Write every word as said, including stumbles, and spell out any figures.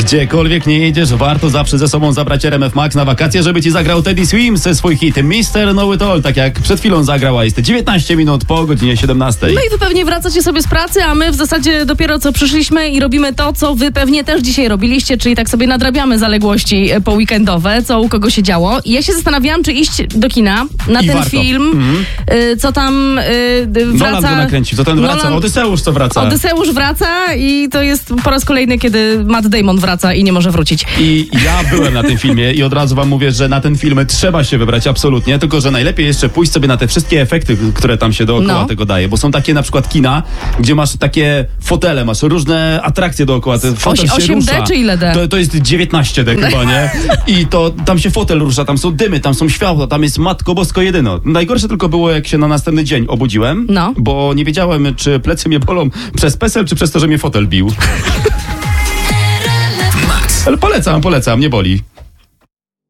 Gdziekolwiek nie jedziesz, warto zawsze ze sobą zabrać R M F Max na wakacje, żeby ci zagrał Teddy Swims swój hit mister Know It All, tak jak przed chwilą zagrał Ice-T. dziewiętnaście minut po godzinie siedemnastej. No i wy pewnie wracacie sobie z pracy, a my w zasadzie dopiero co przyszliśmy i robimy to, co wy pewnie też dzisiaj robiliście, czyli tak sobie nadrabiamy zaległości poweekendowe, co u kogo się działo. I ja się zastanawiałam, czy iść do kina na I ten warto. film, Mhm. y, co tam y, wraca. Nolan go nakręcił, to ten wraca, Nolan... Odyseusz co wraca. Odyseusz wraca i to jest po raz kolejny, kiedy Matt Damon wraca i nie może wrócić. I ja byłem na tym filmie i od razu wam mówię, że na ten film trzeba się wybrać absolutnie, tylko że najlepiej jeszcze pójść sobie na te wszystkie efekty, które tam się dookoła No. tego daje, bo są takie na przykład kina, gdzie masz takie fotele, masz różne atrakcje dookoła, ten fotel się osiem D rusza. czy ile D? To, to jest dziewiętnaście D chyba, nie? I to tam się fotel rusza, tam są dymy, tam są światła, tam jest Matko Bosko jedyno. Najgorsze tylko było, jak się na następny dzień obudziłem, No. bo nie wiedziałem, czy plecy mnie bolą przez pesel, czy przez to, że mnie fotel bił. Ale polecam, polecam, nie boli.